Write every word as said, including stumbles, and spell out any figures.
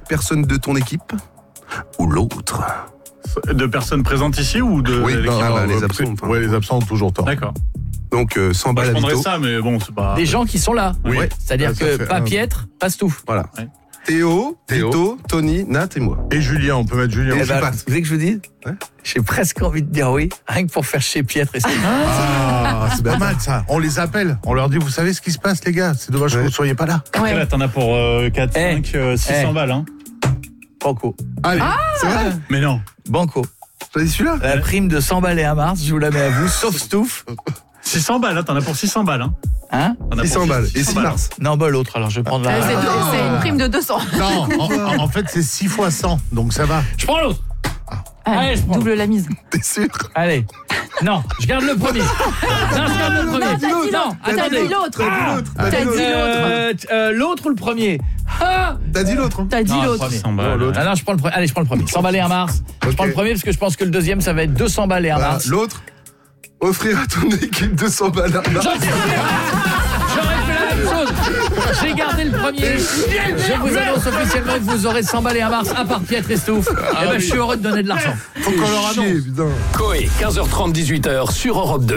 personne de ton équipe ou l'autre. De personnes présentes ici ou de Oui, l'équipe? non, ah, bah, les euh, absents. Enfin. Ouais, les absents ont toujours tort. D'accord. Donc euh, cent Moi, balles je à prendrais Vito. ça, mais bon, c'est pas... Des gens qui sont là. Oui. Ouais. C'est-à-dire Ah, ça que fait pas un. Pietre, pas Stouff. Voilà. Ouais. Théo, Théo. Vito, Tony, Nat et moi. Et Julien, on peut mettre Julien. Et Eh aussi. ben, pas. vous voulez que je vous dise Ouais. J'ai presque envie de dire oui, rien que pour faire chier Pietre et Stouff. Ah, c'est pas mal ça. On les appelle. On leur dit, vous savez ce qui se passe, les gars. C'est dommage Ouais. que vous ne soyez pas là. Après, là, t'en as pour euh, quatre, Eh. cinq, euh, six cents Eh. balles, hein. Banco. Allez, c'est vrai. Mais non. Banco. T'as dit celui-là? La prime de cent balles et un mars, je vous la mets à vous, sauf Stouff. six cents balles, hein, t'en as pour six cents balles, hein. Hein T'en as six cents pour balles. six Et cents six balles. mars. Non, bah l'autre, alors je vais prendre Euh, la... c'est, deux- c'est une prime de deux cents. Non, en, en fait, c'est six fois cent. Donc ça va. Je prends l'autre. Allez, Allez, je prends. double la mise. T'es sûr? Allez. Non, je garde le premier. Non, je garde le premier. Non, t'as dit l'autre. Non, T'as attendez. dit l'autre. Ah, T'as dit l'autre. euh, euh, l'autre ou le premier? Ah T'as dit l'autre. Hein. T'as dit Non, l'autre. le premier. cent balles. Ah non, je prends le premier. Allez, je prends le premier. cent balles et un mars. Je Ok. prends le premier parce que je pense que le deuxième, ça va être deux cents balles et un Voilà, mars. l'autre, offrir à ton équipe deux cents balles à mars. J'aurais fait la même chose. J'ai gardé le premier. Je vous annonce officiellement que vous aurez cent balles et un mars, à part Pietre et Stouff. Et ben, je suis heureux de donner de l'argent. Faut qu'on leur annonce. Chier, putain. Coé, quinze heures trente, dix-huit heures sur Europe deux.